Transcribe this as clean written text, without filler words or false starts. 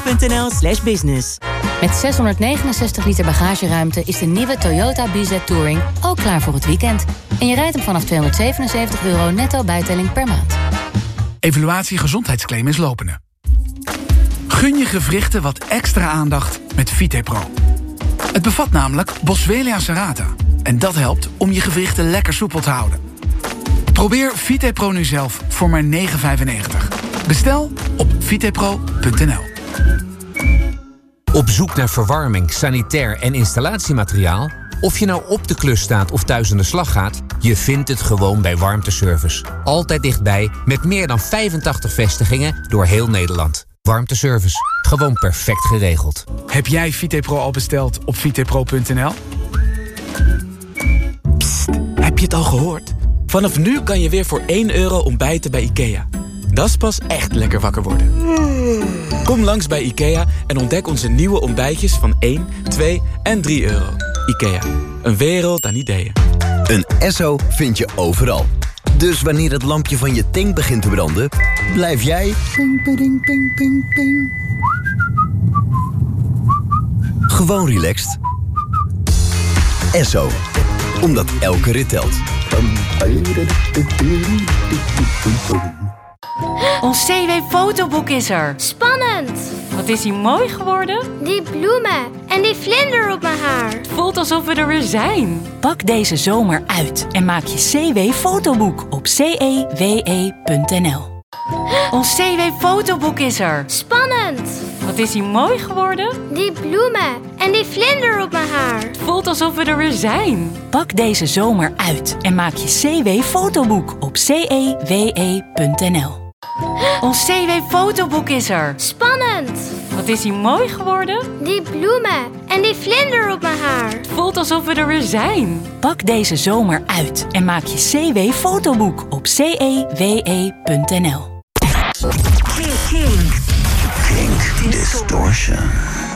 .nl/business. Met 669 liter bagageruimte is de nieuwe Toyota BZ Touring ook klaar voor het weekend. En je rijdt hem vanaf €277 netto bijtelling per maand. Evaluatie gezondheidsclaim is lopende. Gun je gewrichten wat extra aandacht met VitePro. Het bevat namelijk Boswellia serrata. En dat helpt om je gewrichten lekker soepel te houden. Probeer VitePro nu zelf voor maar €9,95. Bestel op vitepro.nl. Op zoek naar verwarming, sanitair en installatiemateriaal? Of je nou op de klus staat of thuis aan de slag gaat, je vindt het gewoon bij Warmteservice. Altijd dichtbij, met meer dan 85 vestigingen door heel Nederland. Warmteservice, gewoon perfect geregeld. Heb jij VitePro al besteld op vitepro.nl? Psst, heb je het al gehoord? Vanaf nu kan je weer voor €1 ontbijten bij IKEA. Dat is pas echt lekker wakker worden. Kom langs bij IKEA en ontdek onze nieuwe ontbijtjes van 1, 2 en €3. IKEA, een wereld aan ideeën. Een Esso vind je overal. Dus wanneer het lampje van je tank begint te branden, blijf jij ping, ping, ping, ping, ping. Gewoon relaxed. Esso, omdat elke rit telt. Ons CW-fotoboek is er. Spannend! Wat is hij mooi geworden? Die bloemen en die vlinder op mijn haar. Het voelt alsof we er weer zijn. Pak deze zomer uit en maak je CW-fotoboek op cewe.nl. Ons CW-fotoboek is er. Spannend! Wat is hij mooi geworden? Die bloemen en die vlinder op mijn haar. Het voelt alsof we er weer zijn. Pak deze zomer uit en maak je CW-fotoboek op cewe.nl. Ons CW-fotoboek is er. Spannend! Wat is hij mooi geworden? Die bloemen en die vlinder op mijn haar. Het voelt alsof we er weer zijn. Pak deze zomer uit en maak je CW-fotoboek op cewe.nl. Kink Distortion.